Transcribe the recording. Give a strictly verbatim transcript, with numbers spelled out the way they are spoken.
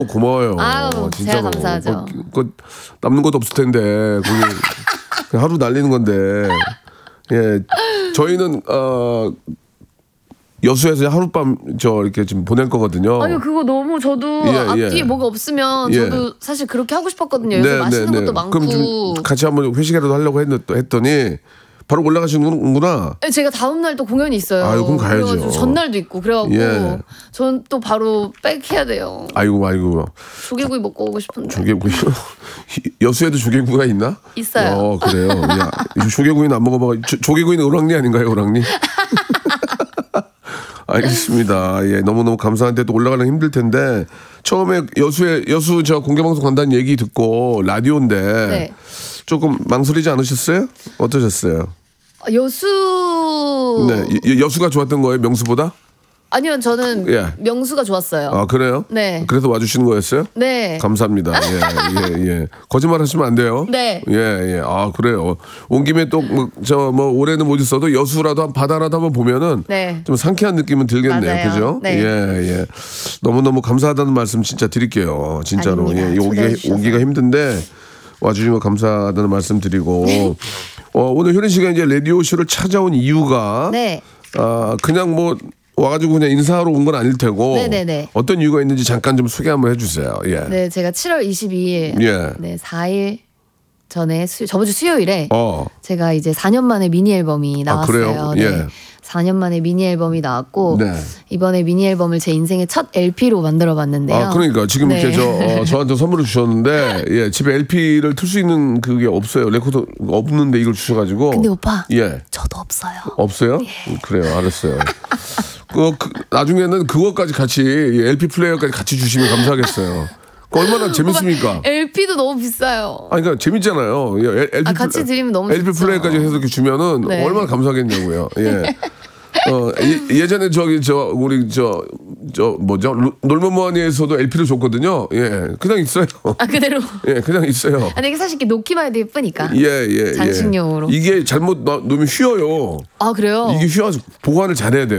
고마워요. 아유, 진짜로. 제가 감사하죠. 그, 그 남는 것도 없을 텐데 거기 그냥 하루 날리는 건데. 예, 저희는 어. 여수에서 하룻밤 저 이렇게 지금 보낼 거거든요. 아유 그거 너무 저도 예, 앞뒤에 예. 뭐가 없으면 예. 저도 사실 그렇게 하고 싶었거든요. 여기 맛있는 것도 많고. 그럼 좀 같이 한번 회식이라도 하려고 했, 했더니 바로 올라가시는구나. 네, 제가 다음 날 또 공연이 있어요. 아유, 그럼 가야죠. 그래가지고 전날도 있고 그래갖고 예. 전 또 바로 백해야 돼요. 아이고 아이고. 조개구이 먹고 오고 싶은데. 조개구이. 여수에도 조개구이가 있나? 있어요. 어 그래요. 야, 조개구이는 안 먹어봐. 조, 조개구이는 오랑니 아닌가요, 오랑니? 알겠습니다. 예, 너무너무 감사한데 또 올라가는 힘들 텐데 처음에 여수에 여수 저 공개방송 간다는 얘기 듣고 라디오인데 네. 조금 망설이지 않으셨어요? 어떠셨어요? 아, 여수. 네, 여- 여수가 좋았던 거예요, 명수보다? 아니요, 저는 예. 명수가 좋았어요. 아 그래요? 네. 그래서 와주시는 거였어요? 네. 감사합니다. 예, 예, 예. 거짓말 하시면 안 돼요. 네. 예, 예. 아, 그래요. 온 김에 또, 뭐, 저, 뭐, 올해는 못 있어도 여수라도 한 바다라도 한번 보면은 네. 좀 상쾌한 느낌은 들겠네요. 맞아요. 그죠? 네. 예, 예. 너무너무 감사하다는 말씀 진짜 드릴게요. 진짜로. 아닙니다. 예, 초대해 오기가, 주셔서. 오기가 힘든데 와주시면 감사하다는 말씀 드리고. 네. 어, 오늘 효린 씨가 이제 라디오쇼를 찾아온 이유가. 네. 아, 그냥 뭐, 와가지고 그냥 인사하러 온 건 아닐 테고. 네네네. 어떤 이유가 있는지 잠깐 좀 소개 한번 해주세요. 예. 네, 제가 칠월 이십이일 예. 네, 사 일 전에 수, 저번 주 수요일에 어. 제가 이제 사 년 만에 미니 앨범이 아, 나왔어요. 그래요? 네. 예. 사 년 만에 미니 앨범이 나왔고 네. 이번에 미니 앨범을 제 인생의 첫 엘피로 만들어 봤는데요. 아, 그러니까 지금 네. 이렇게 저 어, 저한테 선물을 주셨는데 예, 집에 엘피를 틀 수 있는 그게 없어요. 레코드 없는데 이걸 주셔가지고. 근데 오빠, 예. 저도 없어요. 없어요? 그래요, 알았어요. 그, 그 나중에는 그것까지 같이 예, 엘피 플레이어까지 같이 주시면 감사하겠어요. 그 얼마나 재밌습니까? 엘피도 너무 비싸요. 아니, 그러니까 재밌잖아요. 예, 엘- 엘피 아, 같이 드리면 너무 엘피 좋죠. 플레이까지 해서 이렇게 주면은 네. 얼마나 감사하겠냐고요. 예. 어, 예, 예전에 저기 저 우리 저 저 뭐죠 루- 놀머머니에서도 엘피를 줬거든요. 예, 그냥 있어요. 아, 그대로. 예, 그냥 있어요. 아, 근데 이게 사실 이렇게 놓기만 해도 예쁘니까. 예, 예, 예. 장식용으로. 이게 잘못 놔- 놓으면 휘어요. 아, 그래요? 이게 휘어서 보관을 잘해야 돼요.